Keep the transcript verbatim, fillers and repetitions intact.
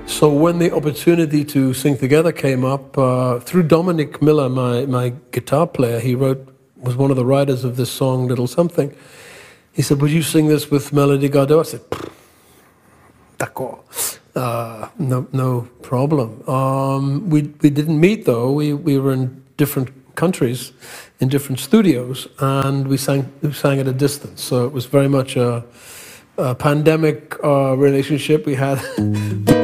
So when the opportunity to sing together came up, uh, through Dominic Miller, my, my guitar player, he wrote, was one of the writers of this song, Little Something. He said, would you sing this with Melody Gardot? I said, d'accord. Uh, no, no problem. Um, we, we didn't meet though. We, we were in different countries, in different studios, and we sang, we sang at a distance. So it was very much a, a pandemic uh, relationship we had.